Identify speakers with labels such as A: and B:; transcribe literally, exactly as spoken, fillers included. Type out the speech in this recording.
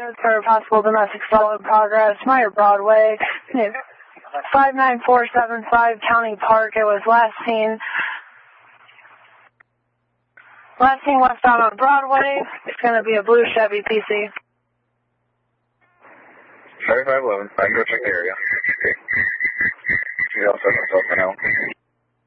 A: for possible domestic assault in progress. Meyer Broadway. five nine four seven five County Park. It was last seen. Last seen westbound on Broadway. It's going to be a blue Chevy P C.
B: thirty-five eleven. I can go check the area. You also have myself for now.